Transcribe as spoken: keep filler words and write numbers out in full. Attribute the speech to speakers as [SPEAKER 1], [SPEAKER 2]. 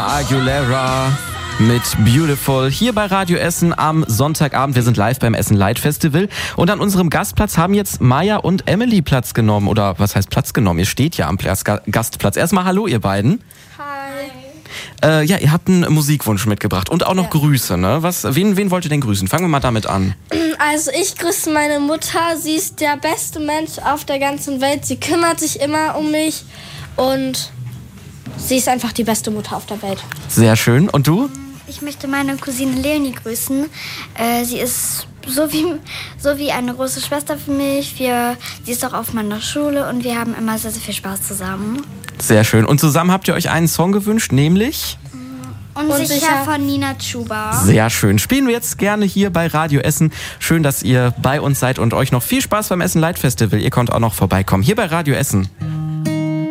[SPEAKER 1] Aguilera mit Beautiful hier bei Radio Essen am Sonntagabend. Wir sind live beim Essen Light Festival und an unserem Gastplatz haben jetzt Maya und Emily Platz genommen. Oder was heißt Platz genommen? Ihr steht ja am Gastplatz. Erstmal hallo ihr beiden.
[SPEAKER 2] Hi.
[SPEAKER 1] Äh, ja, ihr habt einen Musikwunsch mitgebracht und auch noch ja. Grüße, ne? Was, wen, wen wollt ihr denn grüßen? Fangen wir mal damit an.
[SPEAKER 2] Also ich grüße meine Mutter. Sie ist der beste Mensch auf der ganzen Welt. Sie kümmert sich immer um mich und sie ist einfach die beste Mutter auf der Welt.
[SPEAKER 1] Sehr schön. Und du?
[SPEAKER 3] Ich möchte meine Cousine Leonie grüßen. Äh, sie ist so wie, so wie eine große Schwester für mich. Wir, sie ist auch auf meiner Schule und wir haben immer sehr, sehr viel Spaß zusammen.
[SPEAKER 1] Sehr schön. Und zusammen habt ihr euch einen Song gewünscht, nämlich?
[SPEAKER 3] Unsicher, Unsicher von Nina Chuba.
[SPEAKER 1] Sehr schön. Spielen wir jetzt gerne hier bei Radio Essen. Schön, dass ihr bei uns seid und euch noch viel Spaß beim Essen Light Festival. Ihr könnt auch noch vorbeikommen. Hier bei Radio Essen.